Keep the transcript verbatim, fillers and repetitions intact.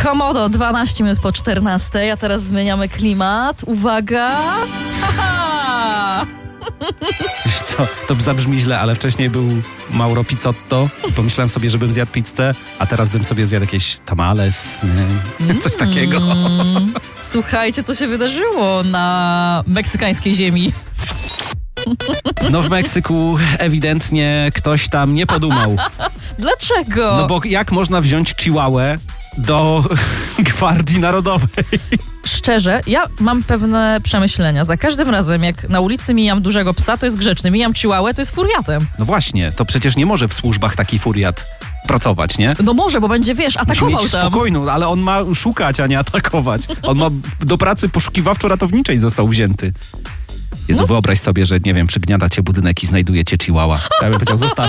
Komodo, dwanaście minut po czternastej, a teraz zmieniamy klimat. Uwaga! Haha! Wiesz co, to zabrzmi źle, ale wcześniej był Mauro Pizzotto i pomyślałem sobie, żebym zjadł pizzę, a teraz bym sobie zjadł jakieś tamales, nie? Coś takiego. Mm, słuchajcie, co się wydarzyło na meksykańskiej ziemi. No w Meksyku ewidentnie ktoś tam nie podumał. Dlaczego? No bo jak można wziąć chihuahuę do Gwardii Narodowej? Szczerze, ja mam pewne przemyślenia. Za każdym razem, jak na ulicy mijam dużego psa, to jest grzeczny. Mijam chihuahuę, to jest furiatem. No właśnie, to przecież nie może w służbach taki furiat pracować, nie? No może, bo będzie, wiesz, Musi atakował mieć tam. spokojną, ale on ma szukać, a nie atakować. On ma do pracy poszukiwawczo-ratowniczej został wzięty. Jezu, no. Wyobraź sobie, że nie wiem, przygniata cię budynek i znajduje cię chihuahua. Ja bym powiedział, zostaw.